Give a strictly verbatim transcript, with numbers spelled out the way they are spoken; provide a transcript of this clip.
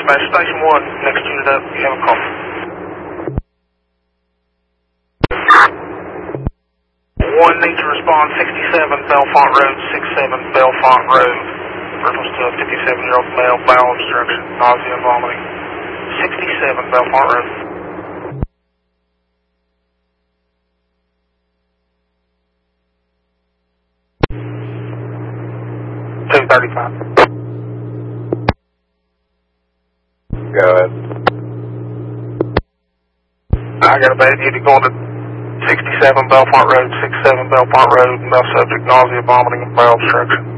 Dispatch, Station one, next unit up, you have a call. one needs to respond, sixty-seven Belfont Road, sixty-seven Belfont Road. Reference to a fifty-seven-year-old male, bowel obstruction, nausea and vomiting. sixty-seven Belfont Road. two thirty-five. Go ahead. I got a bad unit going to sixty-seven Belfont Road, sixty-seven Belfont Road, male subject, nausea, vomiting, and bowel obstruction.